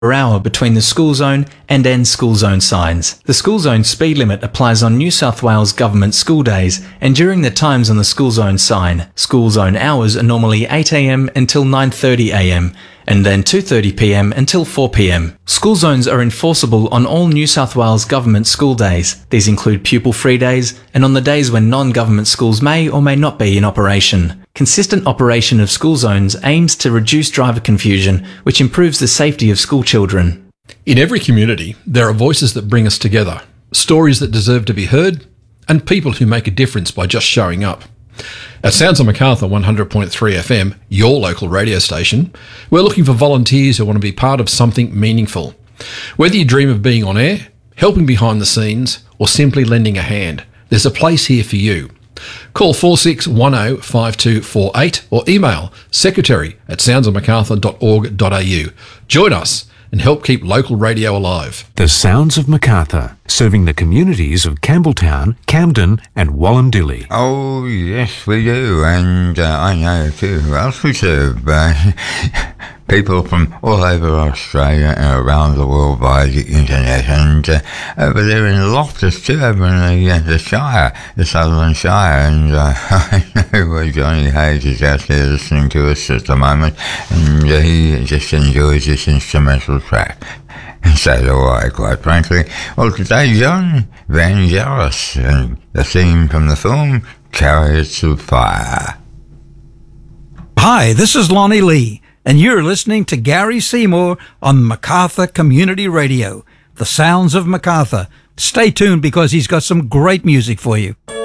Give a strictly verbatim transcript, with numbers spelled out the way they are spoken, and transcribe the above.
per hour between the school zone and end school zone signs. The school zone speed limit applies on New South Wales government school days and during the times on the school zone sign. School zone hours are normally eight a m until nine thirty a m and then two thirty p m until four p m. School zones are enforceable on all New South Wales government school days. These include pupil-free days and on the days when non-government schools may or may not be in operation. Consistent operation of school zones aims to reduce driver confusion, which improves the safety of school children. In every community, there are voices that bring us together, stories that deserve to be heard, and people who make a difference by just showing up. At Sounds of Macarthur one hundred point three F M, your local radio station, we're looking for volunteers who want to be part of something meaningful. Whether you dream of being on air, helping behind the scenes, or simply lending a hand, there's a place here for you. Call four six one zero five two four eight or email secretary at sounds of macarthur dot org dot a u. Join us and help keep local radio alive. The Sounds of Macarthur, serving the communities of Campbelltown, Camden and Wallandilly. Oh, yes, we do, and uh, I know too who else we serve. Uh, people from all over Australia and around the world via the internet, and uh, over there in Loftus too, over in the, uh, the Shire, the Sutherland Shire, and uh, I know where Johnny Hayes is out there listening to us at the moment, and uh, he just enjoys this instrumental track. And so do I, quite frankly. Well, today, John, Vangelis, and the theme from the film, Chariots of Fire. Hi, this is Lonnie Lee, and you're listening to Gary Seymour on Macarthur Community Radio, the Sounds of Macarthur. Stay tuned because he's got some great music for you.